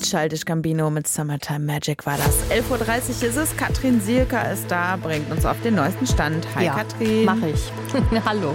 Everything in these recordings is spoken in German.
Childish Gambino mit Summertime Magic war das. 11.30 Uhr ist es. Katrin Sielka ist da, bringt uns auf den neuesten Stand. Hi ja, Katrin. Mach ich. Hallo.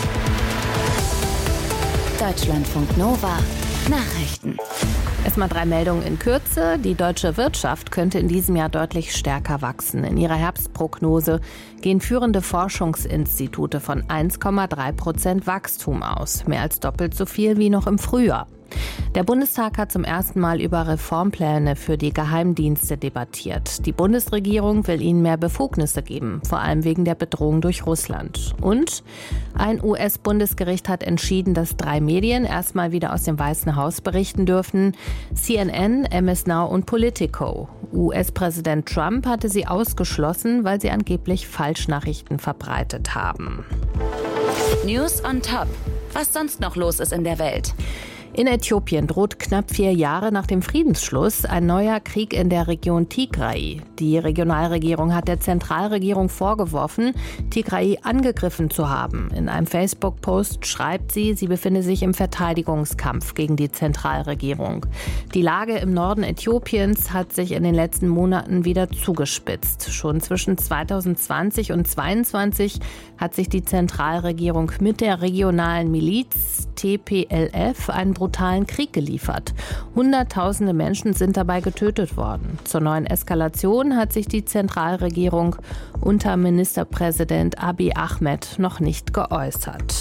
Deutschlandfunk Nova Nachrichten. Erstmal 3 Meldungen in Kürze. Die deutsche Wirtschaft könnte in diesem Jahr deutlich stärker wachsen. In ihrer Herbstprognose gehen führende Forschungsinstitute von 1,3% Wachstum aus. Mehr als doppelt so viel wie noch im Frühjahr. Der Bundestag hat zum ersten Mal über Reformpläne für die Geheimdienste debattiert. Die Bundesregierung will ihnen mehr Befugnisse geben, vor allem wegen der Bedrohung durch Russland. Und ein US-Bundesgericht hat entschieden, dass 3 Medien erstmal wieder aus dem Weißen Haus berichten dürfen: CNN, MS Now und Politico. US-Präsident Trump hatte sie ausgeschlossen, weil sie angeblich Falschnachrichten verbreitet haben. News on Top. Was sonst noch los ist in der Welt? In Äthiopien droht knapp 4 Jahre nach dem Friedensschluss ein neuer Krieg in der Region Tigray. Die Regionalregierung hat der Zentralregierung vorgeworfen, Tigray angegriffen zu haben. In einem Facebook-Post schreibt sie befinde sich im Verteidigungskampf gegen die Zentralregierung. Die Lage im Norden Äthiopiens hat sich in den letzten Monaten wieder zugespitzt. Schon zwischen 2020 und 2022 hat sich die Zentralregierung mit der regionalen Miliz TPLF einen brutalen Krieg geliefert. Hunderttausende Menschen sind dabei getötet worden. Zur neuen Eskalation hat sich die Zentralregierung unter Ministerpräsident Abiy Ahmed noch nicht geäußert.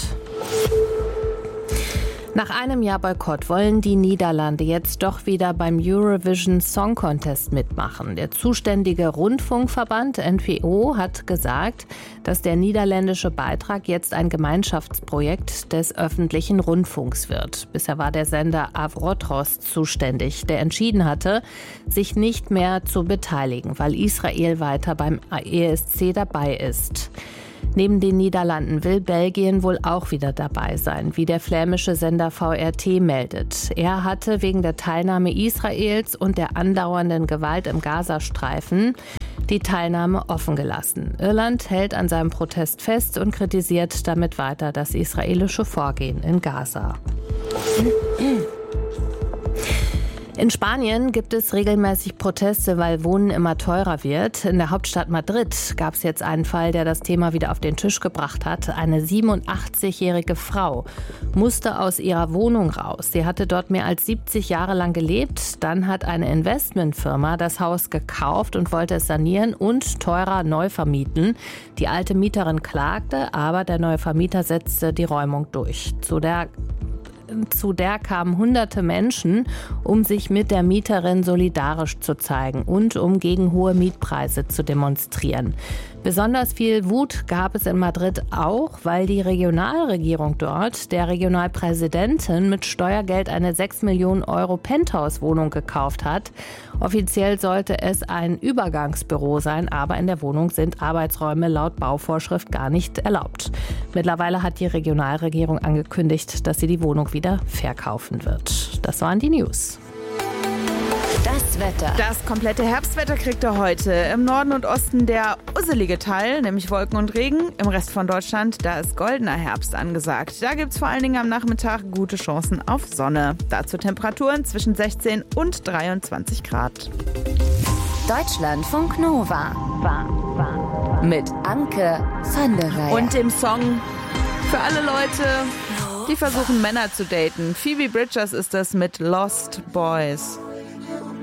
Nach einem Jahr Boykott wollen die Niederlande jetzt doch wieder beim Eurovision Song Contest mitmachen. Der zuständige Rundfunkverband NPO hat gesagt, dass der niederländische Beitrag jetzt ein Gemeinschaftsprojekt des öffentlichen Rundfunks wird. Bisher war der Sender Avrotros zuständig, der entschieden hatte, sich nicht mehr zu beteiligen, weil Israel weiter beim ESC dabei ist. Neben den Niederlanden will Belgien wohl auch wieder dabei sein, wie der flämische Sender VRT meldet. Er hatte wegen der Teilnahme Israels und der andauernden Gewalt im Gazastreifen die Teilnahme offen gelassen. Irland hält an seinem Protest fest und kritisiert damit weiter das israelische Vorgehen in Gaza. In Spanien gibt es regelmäßig Proteste, weil Wohnen immer teurer wird. In der Hauptstadt Madrid gab es jetzt einen Fall, der das Thema wieder auf den Tisch gebracht hat. Eine 87-jährige Frau musste aus ihrer Wohnung raus. Sie hatte dort mehr als 70 Jahre lang gelebt. Dann hat eine Investmentfirma das Haus gekauft und wollte es sanieren und teurer neu vermieten. Die alte Mieterin klagte, aber der neue Vermieter setzte die Räumung durch. Zu der kamen hunderte Menschen, um sich mit der Mieterin solidarisch zu zeigen und um gegen hohe Mietpreise zu demonstrieren. Besonders viel Wut gab es in Madrid auch, weil die Regionalregierung dort der Regionalpräsidentin mit Steuergeld eine 6 Millionen Euro Penthouse-Wohnung gekauft hat. Offiziell sollte es ein Übergangsbüro sein, aber in der Wohnung sind Arbeitsräume laut Bauvorschrift gar nicht erlaubt. Mittlerweile hat die Regionalregierung angekündigt, dass sie die Wohnung wieder verkaufen wird. Das waren die News. Das Wetter. Das komplette Herbstwetter kriegt ihr heute. Im Norden und Osten der usselige Teil, nämlich Wolken und Regen. Im Rest von Deutschland, da ist goldener Herbst angesagt. Da gibt es vor allen Dingen am Nachmittag gute Chancen auf Sonne. Dazu Temperaturen zwischen 16 und 23 Grad. Deutschlandfunk Nova. Mit Anke van der Reihe. Und dem Song für alle Leute, die versuchen Männer zu daten. Phoebe Bridgers ist das mit Lost Boys.